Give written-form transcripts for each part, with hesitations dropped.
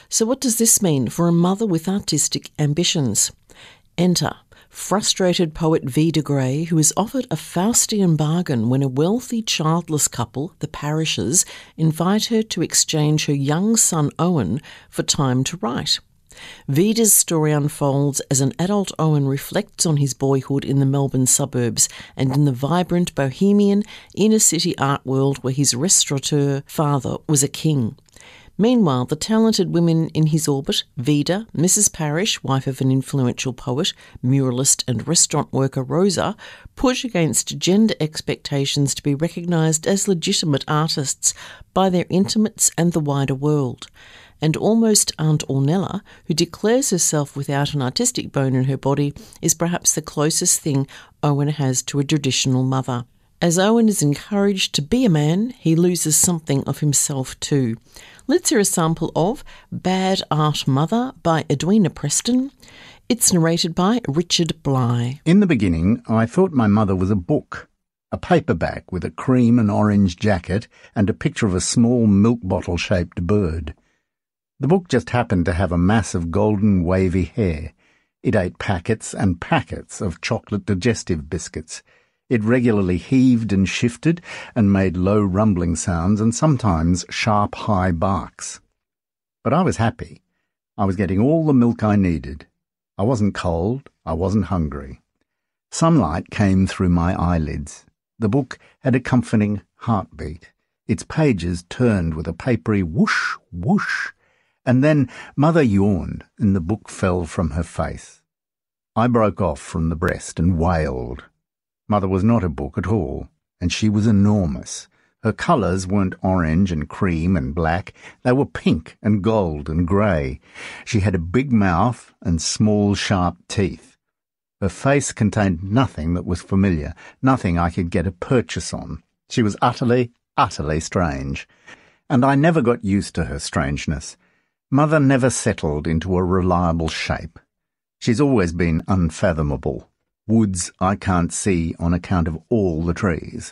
So what does this mean for a mother with artistic ambitions? Enter frustrated poet Vida Gray, who is offered a Faustian bargain when a wealthy childless couple, the Parishes, invite her to exchange her young son Owen for time to write. Vida's story unfolds as an adult Owen reflects on his boyhood in the Melbourne suburbs and in the vibrant bohemian inner-city art world where his restaurateur father was a king. Meanwhile, the talented women in his orbit, Vida, Mrs. Parish, wife of an influential poet, muralist and restaurant worker Rosa, push against gender expectations to be recognised as legitimate artists by their intimates and the wider world. And almost Aunt Ornella, who declares herself without an artistic bone in her body, is perhaps the closest thing Owen has to a traditional mother. As Owen is encouraged to be a man, he loses something of himself too. Let's hear a sample of Bad Art Mother by Edwina Preston. It's narrated by Richard Bligh. In the beginning, I thought my mother was a book, a paperback with a cream and orange jacket and a picture of a small milk bottle-shaped bird. The book just happened to have a mass of golden wavy hair. It ate packets and packets of chocolate digestive biscuits. It regularly heaved and shifted and made low rumbling sounds and sometimes sharp high barks. But I was happy. I was getting all the milk I needed. I wasn't cold. I wasn't hungry. Sunlight came through my eyelids. The book had a comforting heartbeat. Its pages turned with a papery whoosh, whoosh, and then Mother yawned and the book fell from her face. I broke off from the breast and wailed. Mother was not a book at all, and she was enormous. Her colours weren't orange and cream and black. They were pink and gold and grey. She had a big mouth and small, sharp teeth. Her face contained nothing that was familiar, nothing I could get a purchase on. She was utterly, utterly strange. And I never got used to her strangeness. Mother never settled into a reliable shape. She's always been unfathomable. Woods I can't see on account of all the trees.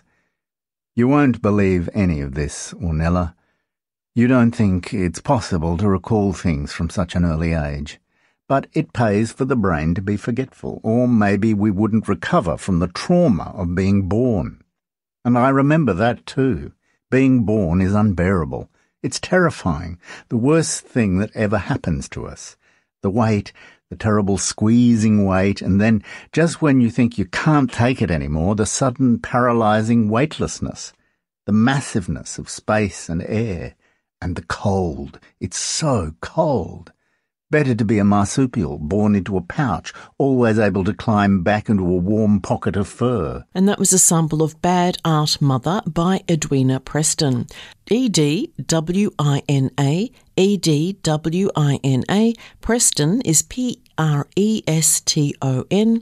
You won't believe any of this, Ornella. You don't think it's possible to recall things from such an early age. But it pays for the brain to be forgetful, or maybe we wouldn't recover from the trauma of being born. And I remember that too. Being born is unbearable. It's terrifying, the worst thing that ever happens to us. The weight, the terrible squeezing weight, and then, just when you think you can't take it anymore, the sudden paralysing weightlessness, the massiveness of space and air, and the cold. It's so cold. Better to be a marsupial, born into a pouch, always able to climb back into a warm pocket of fur. And that was a sample of Bad Art Mother by Edwina Preston. E-D-W-I-N-A, E-D-W-I-N-A. Preston is P-R-E-S-T-O-N.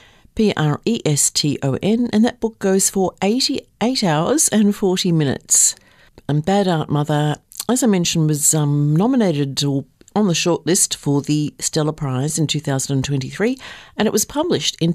P-R-E-S-T-O-N, and that book goes for 88 hours and 40 minutes. And Bad Art Mother, as I mentioned, was nominated on the shortlist for the Stella Prize in 2023, and it was published in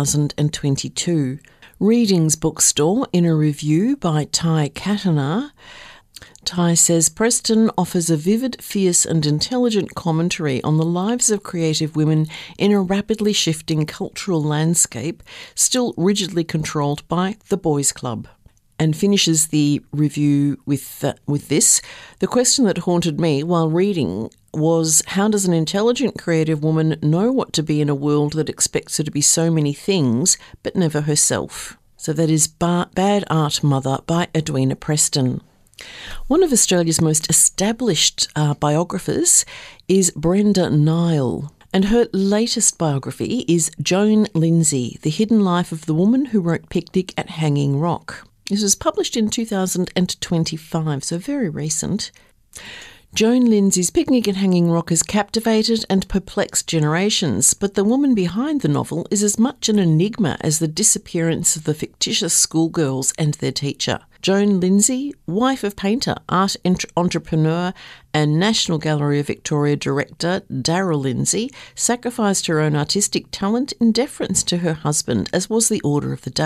2022. Readings Bookstore, in a review by Ty Katana, Ty says, Preston offers a vivid, fierce and intelligent commentary on the lives of creative women in a rapidly shifting cultural landscape, still rigidly controlled by the boys' club. And finishes the review with this. The question that haunted me while reading was, how does an intelligent, creative woman know what to be in a world that expects her to be so many things, but never herself? So that is Bad Art Mother by Edwina Preston. One of Australia's most established biographers is Brenda Nile, and her latest biography is Joan Lindsay, The Hidden Life of the Woman Who Wrote Picnic at Hanging Rock. This was published in 2025, so very recent. Joan Lindsay's Picnic at Hanging Rock has captivated and perplexed generations, but the woman behind the novel is as much an enigma as the disappearance of the fictitious schoolgirls and their teacher. Joan Lindsay, wife of painter, art entrepreneur and National Gallery of Victoria director Daryl Lindsay, sacrificed her own artistic talent in deference to her husband, as was the order of the day.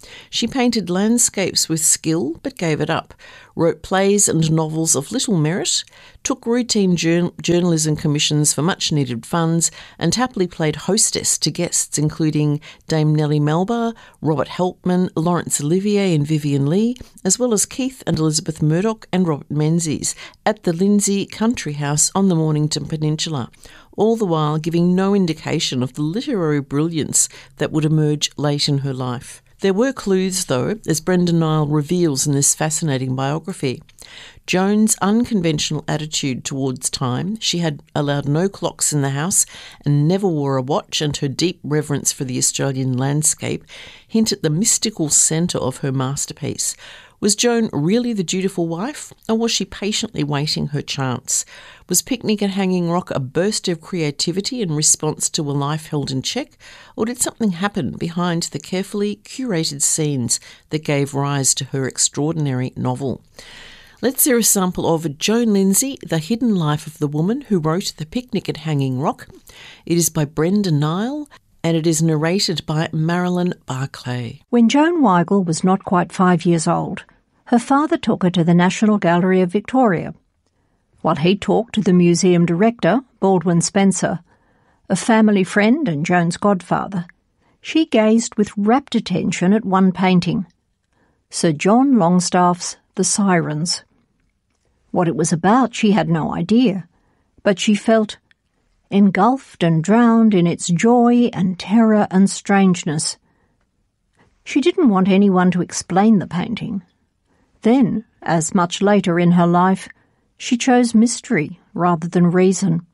She painted landscapes with skill but gave it up, wrote plays and novels of little merit, took routine journalism commissions for much-needed funds, and happily played hostess to guests including Dame Nellie Melba, Robert Helpman, Laurence Olivier and Vivian Leigh, as well as Keith and Elizabeth Murdoch and Robert Menzies at the Lindsay Country House on the Mornington Peninsula, all the while giving no indication of the literary brilliance that would emerge late in her life. There were clues, though, as Brenda Nile reveals in this fascinating biography. Joan's unconventional attitude towards time, she had allowed no clocks in the house and never wore a watch, and her deep reverence for the Australian landscape hint at the mystical centre of her masterpiece. Was Joan really the dutiful wife, or was she patiently waiting her chance? Was Picnic at Hanging Rock a burst of creativity in response to a life held in check, or did something happen behind the carefully curated scenes that gave rise to her extraordinary novel? Let's hear a sample of Joan Lindsay, The Hidden Life of the Woman Who Wrote The Picnic at Hanging Rock. It is by Brenda Nile, and it is narrated by Marilyn Barclay. When Joan Weigel was not quite 5 years old, her father took her to the National Gallery of Victoria. While he talked to the museum director, Baldwin Spencer, a family friend and Joan's godfather, she gazed with rapt attention at one painting, Sir John Longstaff's The Sirens. What it was about she had no idea, but she felt engulfed and drowned in its joy and terror and strangeness. She didn't want anyone to explain the painting. Then, as much later in her life, she chose mystery rather than reason.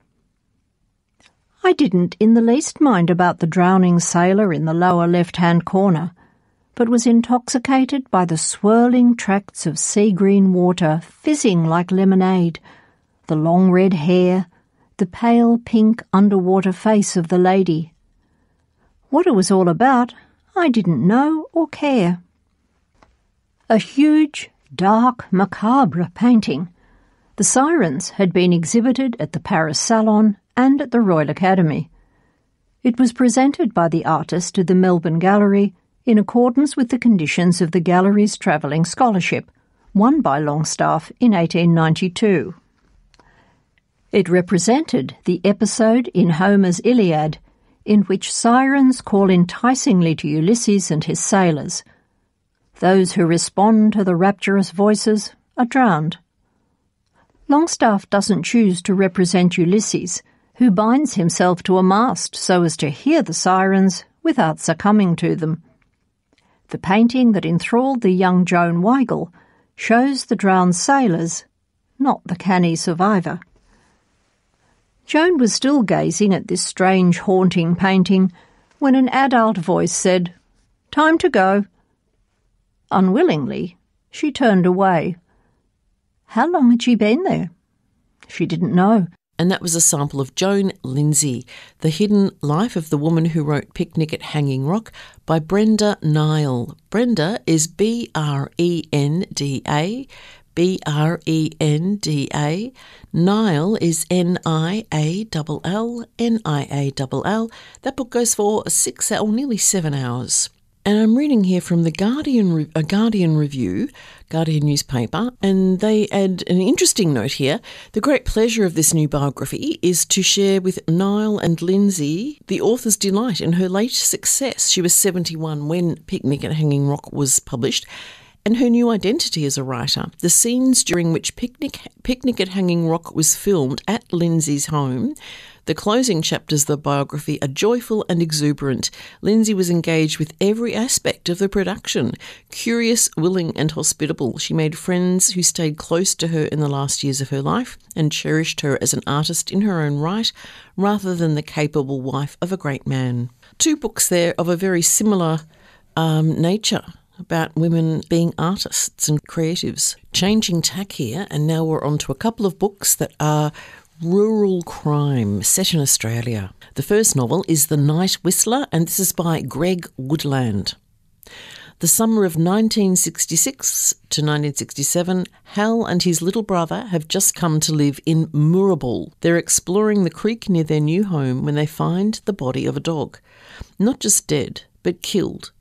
I didn't in the least mind about the drowning sailor in the lower left-hand corner, but was intoxicated by the swirling tracts of sea-green water fizzing like lemonade, the long red hair, the pale pink underwater face of the lady. What it was all about, I didn't know or care. A huge, dark, macabre painting, The Sirens, had been exhibited at the Paris Salon and at the Royal Academy. It was presented by the artist to the Melbourne Gallery in accordance with the conditions of the gallery's travelling scholarship, won by Longstaff in 1892. It represented the episode in Homer's Iliad in which sirens call enticingly to Ulysses and his sailors. Those who respond to the rapturous voices are drowned. Longstaff doesn't choose to represent Ulysses, who binds himself to a mast so as to hear the sirens without succumbing to them. The painting that enthralled the young Joan Weigel shows the drowned sailors, not the canny survivor. Joan was still gazing at this strange, haunting painting when an adult voice said, "Time to go." Unwillingly, she turned away. How long had she been there? She didn't know. And that was a sample of Joan Lindsay, The Hidden Life of the Woman Who Wrote Picnic at Hanging Rock by Brenda Nile. Brenda is B-R-E-N-D-A, B-R-E-N-D-A. Nile is N-I-A-L-L, N-I-A-L-L. That book goes for nearly 7 hours. And I'm reading here from the Guardian Review, Guardian newspaper, and they add an interesting note here. The great pleasure of this new biography is to share with Nile and Lindsay the author's delight in her late success. She was 71 when Picnic at Hanging Rock was published, and her new identity as a writer. The scenes during which Picnic at Hanging Rock was filmed at Lindsay's home, the closing chapters of the biography, are joyful and exuberant. Lindsay was engaged with every aspect of the production. Curious, willing and hospitable, she made friends who stayed close to her in the last years of her life and cherished her as an artist in her own right, rather than the capable wife of a great man. 2 books there of a very similar nature, about women being artists and creatives. Changing tack here, and now we're on to a couple of books that are rural crime set in Australia. The first novel is The Night Whistler, and this is by Greg Woodland. The summer of 1966 to 1967, Hal and his little brother have just come to live in Moorabool. They're exploring the creek near their new home when they find the body of a dog. Not just dead, but killed,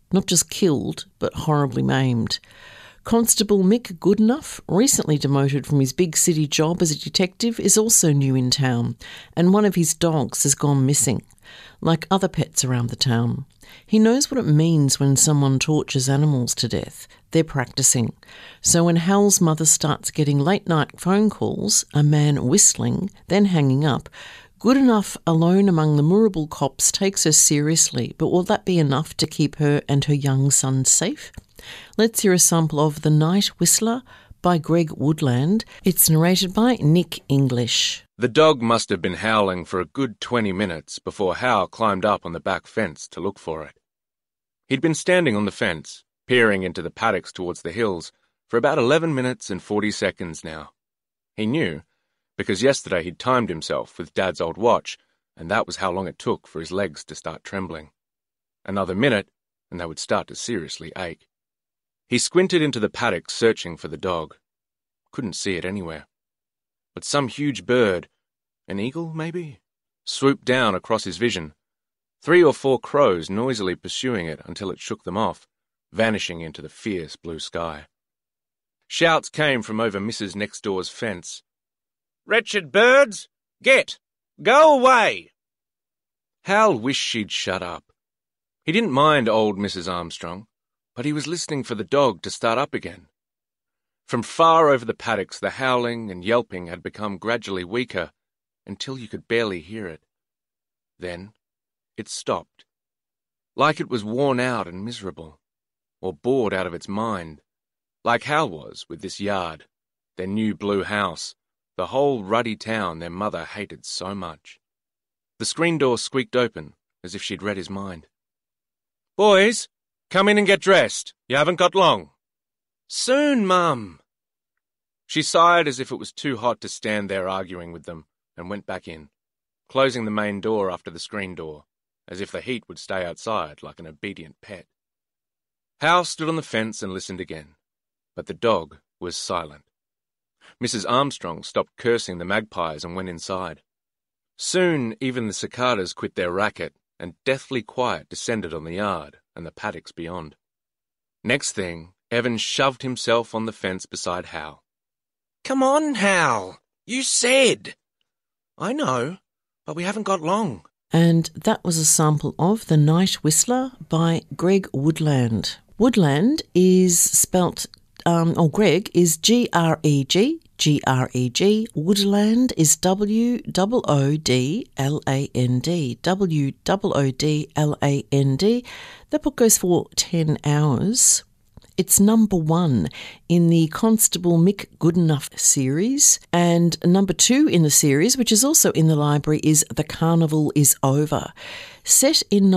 not just killed, but horribly maimed. Constable Mick Goodenough, recently demoted from his big city job as a detective, is also new in town, and one of his dogs has gone missing, like other pets around the town. He knows what it means when someone tortures animals to death. They're practicing. So when Hal's mother starts getting late-night phone calls, a man whistling, then hanging up, Goodenough, alone among the Moorabool cops, takes her seriously, but will that be enough to keep her and her young son safe? Let's hear a sample of The Night Whistler by Greg Woodland. It's narrated by Nick English. The dog must have been howling for a good 20 minutes before Hal climbed up on the back fence to look for it. He'd been standing on the fence, peering into the paddocks towards the hills, for about 11 minutes and 40 seconds now. He knew, because yesterday he'd timed himself with Dad's old watch, and that was how long it took for his legs to start trembling. Another minute, and they would start to seriously ache. He squinted into the paddock searching for the dog. Couldn't see it anywhere. But some huge bird, an eagle maybe, swooped down across his vision, 3 or 4 crows noisily pursuing it until it shook them off, vanishing into the fierce blue sky. Shouts came from over Mrs. Next Door's fence. "Wretched birds! Get! Go away!" Hal wished she'd shut up. He didn't mind old Mrs. Armstrong, but he was listening for the dog to start up again. From far over the paddocks, the howling and yelping had become gradually weaker, until you could barely hear it. Then it stopped, like it was worn out and miserable, or bored out of its mind, like Hal was with this yard, their new blue house, the whole ruddy town their mother hated so much. The screen door squeaked open, as if she'd read his mind. "Boys, come in and get dressed. You haven't got long." "Soon, Mum." She sighed as if it was too hot to stand there arguing with them, and went back in, closing the main door after the screen door, as if the heat would stay outside like an obedient pet. Hal stood on the fence and listened again, but the dog was silent. Mrs. Armstrong stopped cursing the magpies and went inside. Soon even the cicadas quit their racket, and deathly quiet descended on the yard and the paddocks beyond. Next thing, Evan shoved himself on the fence beside Hal. "Come on, Hal. You said." "I know, but we haven't got long." And that was a sample of The Night Whistler by Greg Woodland. Woodland is spelt, Greg is Greg, Greg. Woodland is Woodland, Woodland. The book goes for 10 hours. It's number 1 in the Constable Mick Goodenough series, and number 2 in the series, which is also in the library, is The Carnival is Over. Set in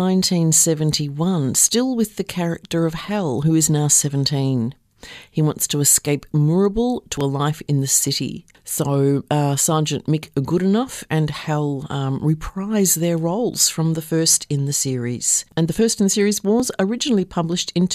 1971, still with the character of Hal, who is now 17. He wants to escape Moorabool to a life in the city. So Sergeant Mick Goodenough and Hal reprise their roles from the first in the series. And the first in the series was originally published in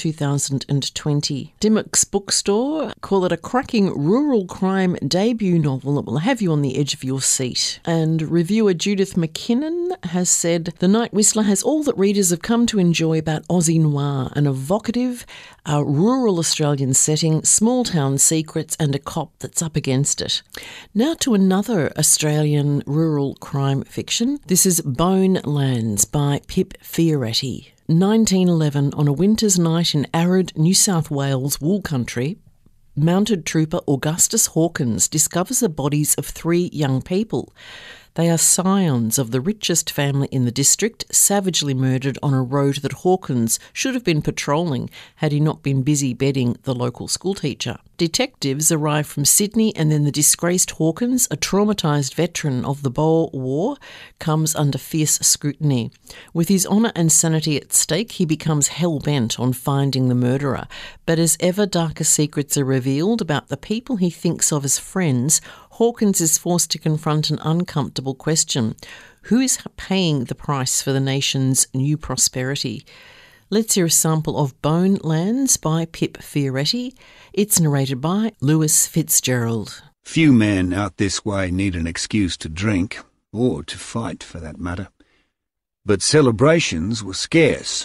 2020. Dimmock's Bookstore call it a cracking rural crime debut novel that will have you on the edge of your seat. And reviewer Judith McKinnon has said, "The Night Whistler has all that readers have come to enjoy about Aussie noir, an evocative, rural Australian setting, small town secrets, and a cop that's up against it." Now to another Australian rural crime fiction. This is Bone Lands by Pip Fioretti. 1911, on a winter's night in arid New South Wales wool country, Mounted Trooper Augustus Hawkins discovers the bodies of 3 young people. They are scions of the richest family in the district, savagely murdered on a road that Hawkins should have been patrolling had he not been busy bedding the local schoolteacher. Detectives arrive from Sydney, and then the disgraced Hawkins, a traumatised veteran of the Boer War, comes under fierce scrutiny. With his honour and sanity at stake, he becomes hell-bent on finding the murderer. But as ever darker secrets are revealed about the people he thinks of as friends, Hawkins is forced to confront an uncomfortable question. Who is paying the price for the nation's new prosperity? Let's hear a sample of Bone Lands by Pip Fioretti. It's narrated by Lewis Fitzgerald. Few men out this way need an excuse to drink, or to fight for that matter. But celebrations were scarce,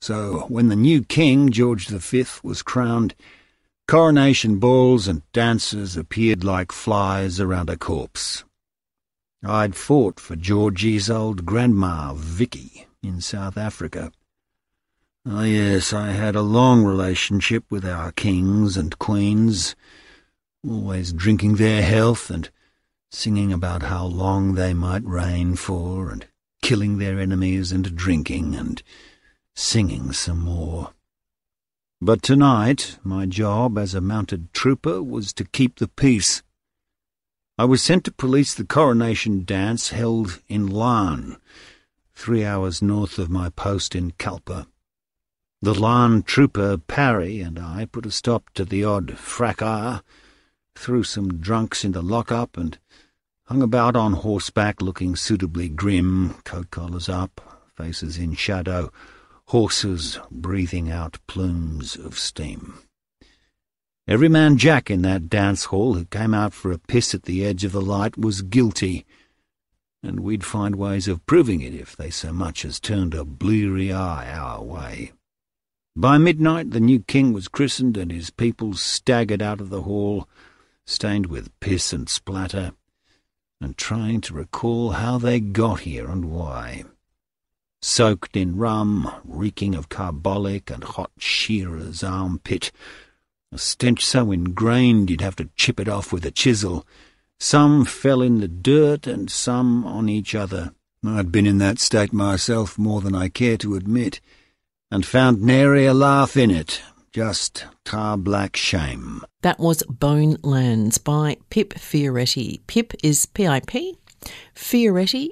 So when the new king, George V, was crowned, coronation balls and dancers appeared like flies around a corpse. I'd fought for Georgie's old grandma, Vicky, in South Africa. Oh yes, I had a long relationship with our kings and queens, always drinking their health and singing about how long they might reign for, and killing their enemies and drinking and singing some more. But tonight my job as a mounted trooper was to keep the peace. I was sent to police the coronation dance held in Larne, 3 hours north of my post in Kalpa. The Larne trooper, Parry, and I put a stop to the odd fracas, threw some drunks in the lock-up, and hung about on horseback looking suitably grim, coat collars up, faces in shadow, horses breathing out plumes of steam. Every man jack in that dance hall who came out for a piss at the edge of the light was guilty, and we'd find ways of proving it if they so much as turned a bleary eye our way. By midnight the new king was christened, and his people staggered out of the hall, stained with piss and splatter, and trying to recall how they got here and why. Soaked in rum, reeking of carbolic and hot shearer's armpit, a stench so ingrained you'd have to chip it off with a chisel. Some fell in the dirt and some on each other. I'd been in that state myself more than I care to admit, and found nary a laugh in it, just tar-black shame. That was Bone Lands by Pip Fioretti. Pip is P-I-P, Fioretti,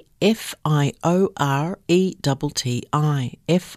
F-I-O-R-E-T-T-I,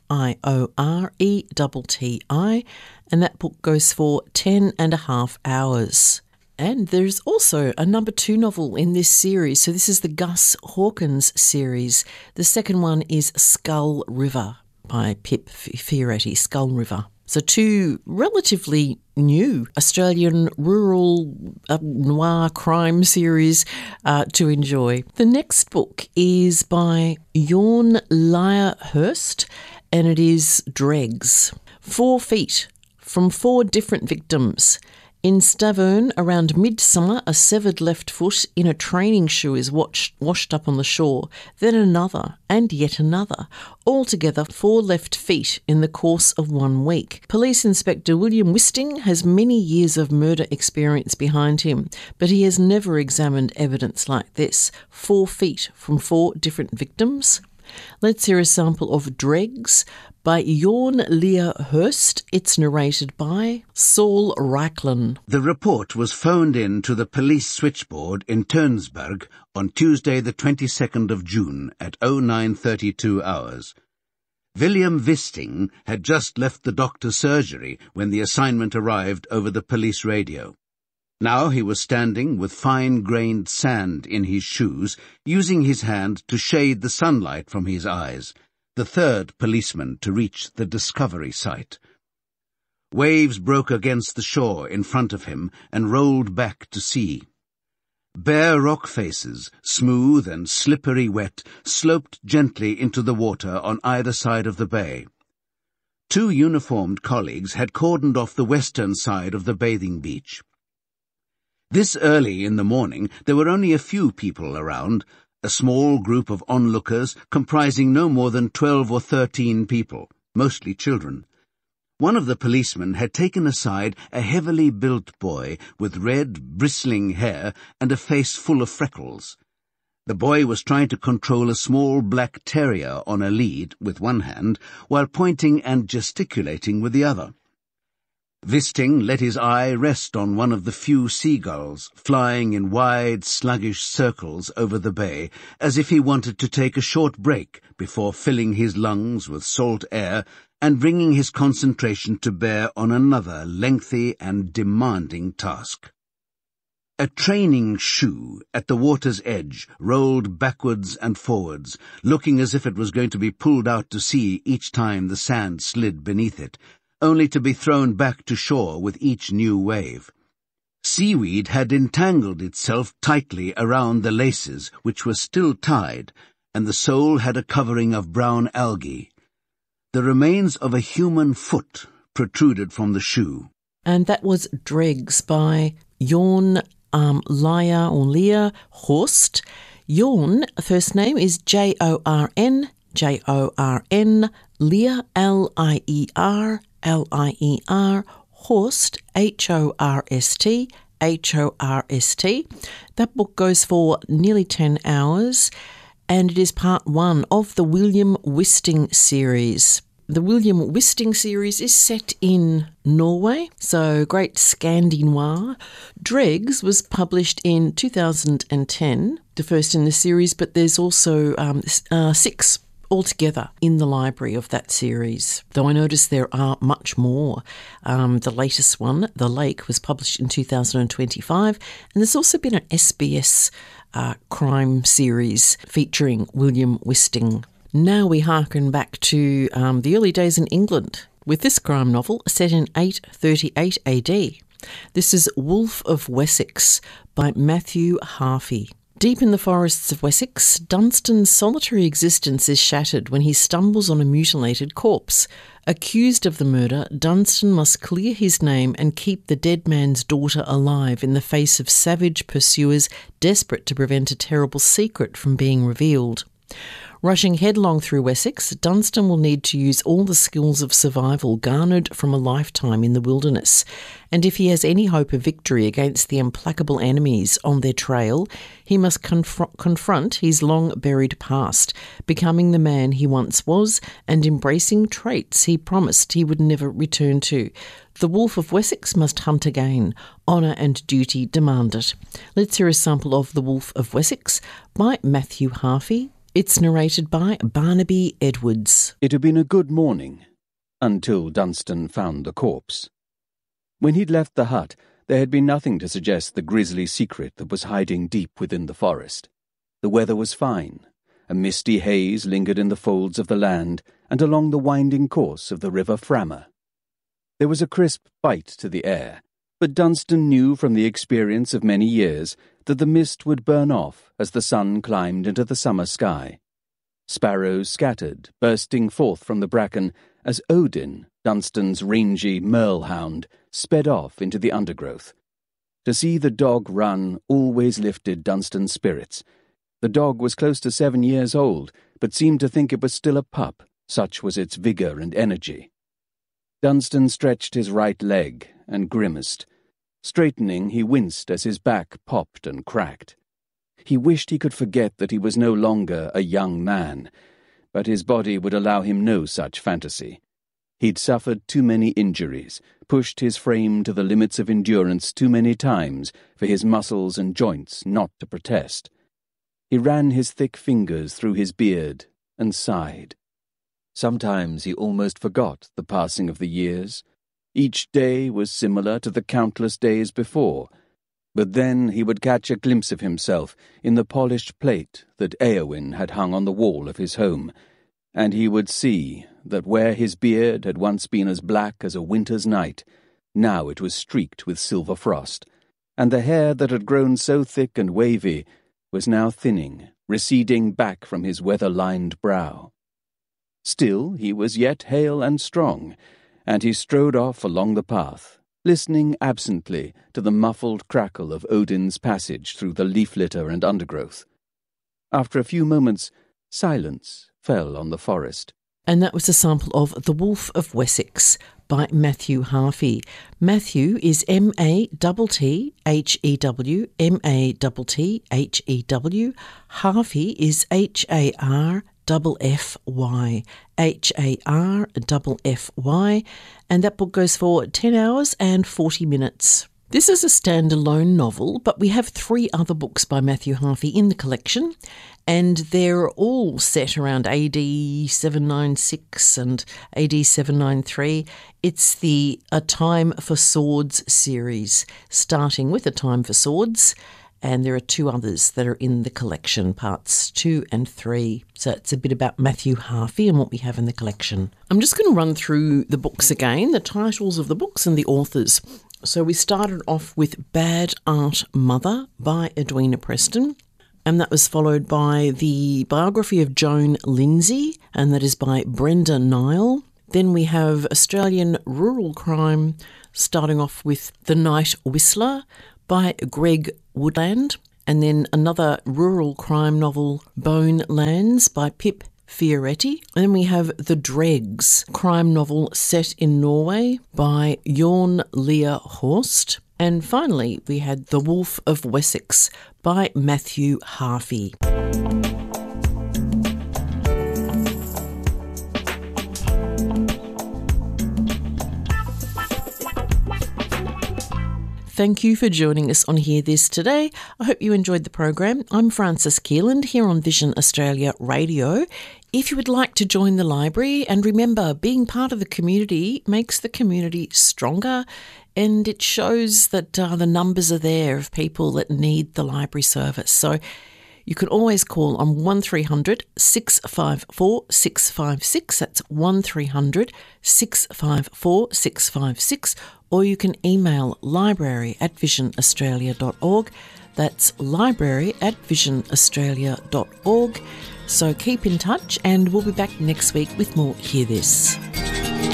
F-I-O-R-E-T-T-I, and that book goes for 10.5 hours. And there's also a number 2 novel in this series, so this is the Gus Hawkins series. The second one is Skull River by Pip Fioretti, Skull River. So 2 relatively new Australian rural noir crime series to enjoy. The next book is by Jorn Lyer Hurst, and it is Dregs. 4 feet from 4 different victims. In Stavern, around midsummer, a severed left foot in a training shoe is washed up on the shore, then another, and yet another. Altogether 4 left feet in the course of 1 week. Police Inspector William Wisting has many years of murder experience behind him, but he has never examined evidence like this. 4 feet from 4 different victims. Let's hear a sample of Dregs by Jorn Lyer Hurst. It's narrated by Saul Reichlin. The report was phoned in to the police switchboard in Turnsburg on Tuesday the 22nd of June at 09:32 hours. William Wisting had just left the doctor's surgery when the assignment arrived over the police radio. Now he was standing with fine-grained sand in his shoes, using his hand to shade the sunlight from his eyes, the 3rd policeman to reach the discovery site. Waves broke against the shore in front of him and rolled back to sea. Bare rock faces, smooth and slippery wet, sloped gently into the water on either side of the bay. 2 uniformed colleagues had cordoned off the western side of the bathing beach. This early in the morning there were only a few people around, a small group of onlookers comprising no more than 12 or 13 people, mostly children. One of the policemen had taken aside a heavily built boy with red, bristling hair and a face full of freckles. The boy was trying to control a small black terrier on a lead with one hand, while pointing and gesticulating with the other. Wisting let his eye rest on one of the few seagulls flying in wide, sluggish circles over the bay, as if he wanted to take a short break before filling his lungs with salt air and bringing his concentration to bear on another lengthy and demanding task. A training shoe at the water's edge rolled backwards and forwards, looking as if it was going to be pulled out to sea each time the sand slid beneath it, only to be thrown back to shore with each new wave. Seaweed had entangled itself tightly around the laces, which were still tied, and the sole had a covering of brown algae. The remains of a human foot protruded from the shoe. And that was Dregs by Jorn Leah Horst. Jorn, first name is Jorn, Leah, Lier, Horst, Horst. That book goes for nearly 10 hours, and it is part 1 of the William Wisting series. The William Wisting series is set in Norway, so great Scandinois. Dregs was published in 2010, the first in the series, but there's also 6 altogether in the library of that series, though I notice there are much more. The latest one, The Lake, was published in 2025, and there's also been an SBS crime series featuring William Wisting. Now we hearken back to the early days in England with this crime novel set in 838 AD. This is Wolf of Wessex by Matthew Harvey. Deep in the forests of Wessex, Dunstan's solitary existence is shattered when he stumbles on a mutilated corpse. Accused of the murder, Dunstan must clear his name and keep the dead man's daughter alive in the face of savage pursuers desperate to prevent a terrible secret from being revealed. Rushing headlong through Wessex, Dunstan will need to use all the skills of survival garnered from a lifetime in the wilderness, and if he has any hope of victory against the implacable enemies on their trail, he must confront his long-buried past, becoming the man he once was and embracing traits he promised he would never return to. The Wolf of Wessex must hunt again. Honour and duty demand it. Let's hear a sample of The Wolf of Wessex by Matthew Harvey. It's narrated by Barnaby Edwards. It had been a good morning, until Dunstan found the corpse. When he'd left the hut, there had been nothing to suggest the grisly secret that was hiding deep within the forest. The weather was fine. A misty haze lingered in the folds of the land and along the winding course of the river Frammer. There was a crisp bite to the air, but Dunstan knew from the experience of many years that the mist would burn off as the sun climbed into the summer sky. Sparrows scattered, bursting forth from the bracken, as Odin, Dunstan's rangy merle-hound, sped off into the undergrowth. To see the dog run always lifted Dunstan's spirits. The dog was close to 7 years old, but seemed to think it was still a pup, such was its vigour and energy. Dunstan stretched his right leg and grimaced. Straightening, he winced as his back popped and cracked. He wished he could forget that he was no longer a young man, but his body would allow him no such fantasy. He'd suffered too many injuries, pushed his frame to the limits of endurance too many times for his muscles and joints not to protest. He ran his thick fingers through his beard and sighed. Sometimes he almost forgot the passing of the years. Each day was similar to the countless days before, but then he would catch a glimpse of himself in the polished plate that Eowyn had hung on the wall of his home, and he would see that where his beard had once been as black as a winter's night, now it was streaked with silver frost, and the hair that had grown so thick and wavy was now thinning, receding back from his weather-lined brow. Still he was yet hale and strong, and he strode off along the path, listening absently to the muffled crackle of Odin's passage through the leaf litter and undergrowth. After a few moments, silence fell on the forest. And that was a sample of The Wolf of Wessex by Matthew Harvey. Matthew is M-A-T-T-H-E-W, M-A-T-T-H-E-W. Harvey is H-A-R F-F-Y, H-A-R-F-F-Y, and that book goes for 10 hours and 40 minutes. This is a standalone novel, but we have 3 other books by Matthew Harvey in the collection, and they're all set around AD 796 and AD 793. It's the A Time for Swords series, starting with A Time for Swords, and there are 2 others that are in the collection, parts 2 and 3. So it's a bit about Matthew Harvey and what we have in the collection. I'm just going to run through the books again, the titles of the books and the authors. So we started off with Bad Art Mother by Edwina Preston. And that was followed by the biography of Joan Lindsay, and that is by Brenda Nile. Then we have Australian rural crime, starting off with The Night Whistler by Greg Woodland, and then another rural crime novel, Bone Lands by Pip Fioretti. And then we have The Dregs, crime novel set in Norway by Jorn Lear Horst. And finally, we had The Wolf of Wessex by Matthew Harvey. Thank you for joining us on Hear This today. I hope you enjoyed the program. I'm Frances Keeland here on Vision Australia Radio. If you would like to join the library, and remember, being part of the community makes the community stronger, and it shows that the numbers are there of people that need the library service. So you can always call on 1300 654 656. That's 1300 654 656. Or you can email library@visionaustralia.org. That's library@visionaustralia.org. So keep in touch, and we'll be back next week with more Hear This.